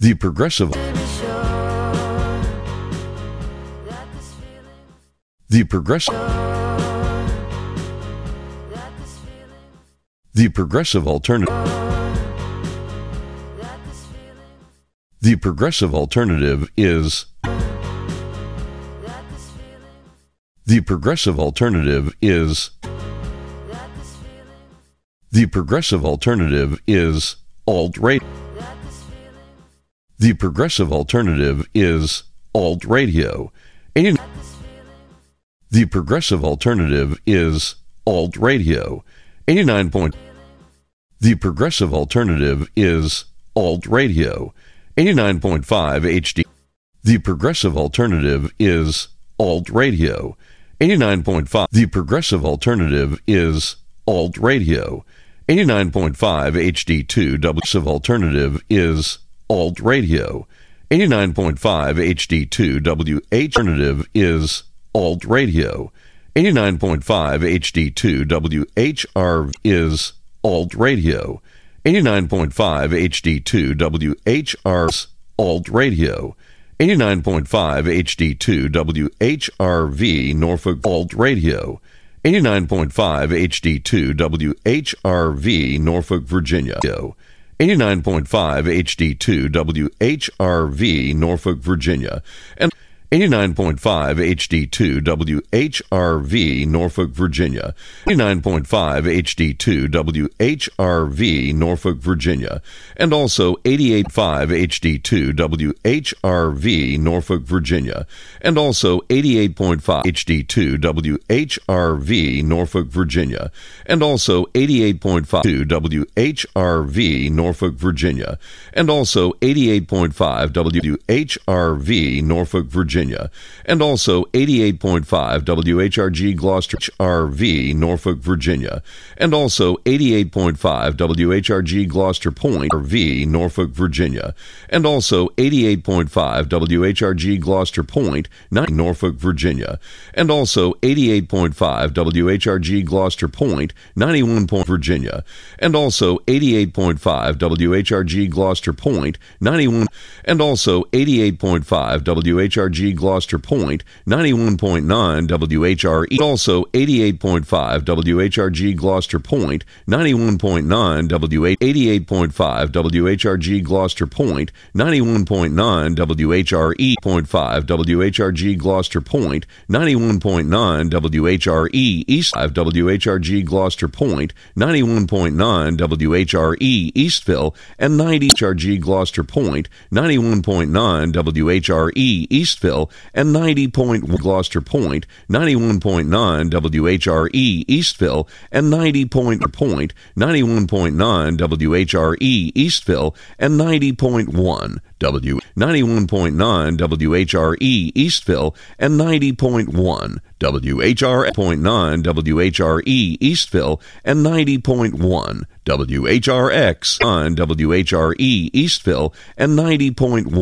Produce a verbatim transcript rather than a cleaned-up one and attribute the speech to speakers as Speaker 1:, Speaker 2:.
Speaker 1: The Progressive The Progressive The Progressive Alternative The Progressive Alternative is The Progressive Alternative is The Progressive Alternative is alt-radio. The Progressive Alternative is alt-radio. The Progressive Alternative is alt-radio. eighty-nine point The Progressive Alternative is alt-radio. eighty-nine point five H D. The Progressive Alternative is alt-radio. eighty-nine point five The Progressive Alternative is alt-radio. eighty-nine point five H D two W. Progressive Alternative is alt-radio. eighty-nine point five H D two W H. Alternative is alt-radio. eighty-nine point five H D two W H R is alt-radio. eighty-nine point five H D two W H R is alt-radio. eighty-nine point five H D two W H R V Norfolk alt-radio. eighty-nine point five H D two W H R V Norfolk, Virginia. eighty-nine point five H D two W H R V Norfolk, Virginia. And eighty-nine point five H D two W H R V Norfolk, Virginia. eighty-nine point five H D two W H R V Norfolk, Virginia. And also eighty-eight point five H D two W H R V Norfolk, Virginia. And also eighty-eight point five H D two W H R V Norfolk, Virginia. And also eighty-eight point five W H R V Norfolk, Virginia. And also eighty-eight point five W H R V Norfolk, Virginia. And also eighty-eight point five W H R G Gloucester R V Norfolk, Virginia. And also eighty-eight point five W H R G Gloucester Point R V Norfolk, Virginia. And also eighty-eight point five W H R G Gloucester Point Norfolk, Virginia. And also eighty-eight point five W H R G Gloucester Point ninety-one point Virginia. And also eighty-eight point five W H R G Gloucester Point ninety-one. And also eighty-eight point five W H R G Gloucester Point ninety-one point nine W H R E. Also eighty-eight point five W H R G Gloucester Point ninety-one point nine W H. eighty-eight point five W H R G Gloucester Point ninety-one point nine W H R E. point five W H R G Gloucester Point ninety-one point nine W H R E East. five W H R G Gloucester Point ninety-one point nine W H R E Eastville. And ninety W H R G Gloucester Point ninety-one point nine W H R E Eastville. And ninety point one Gloucester Point ninety-one point nine W H R E Eastville. And ninety point point ninety-one point nine W H R E Eastville. And ninety point one W ninety-one point nine W H R E Eastville. And ninety point one W H R point nine W H R E Eastville. And ninety point one W H R X nine W H R E Eastville. And ninety point one